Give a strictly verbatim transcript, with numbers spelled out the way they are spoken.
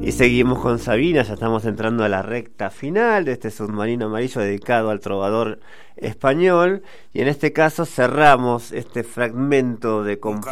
Y seguimos con Sabina, ya estamos entrando a la recta final de este submarino amarillo dedicado al trovador español. Y en este caso cerramos este fragmento de composición